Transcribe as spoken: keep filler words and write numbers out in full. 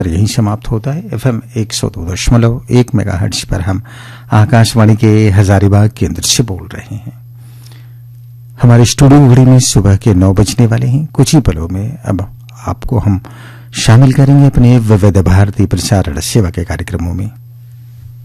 यही समाप्त होता है। एफएम एक सौ दो दशमलव एक मेगाहर्ट्ज पर हम आकाशवाणी के हजारीबाग केंद्र से बोल रहे हैं। हमारे स्टूडियो घड़ी में सुबह के नौ बजने वाले हैं। कुछ ही पलों में अब आपको हम शामिल करेंगे अपने विविध भारती प्रसारण सेवा के कार्यक्रमों में।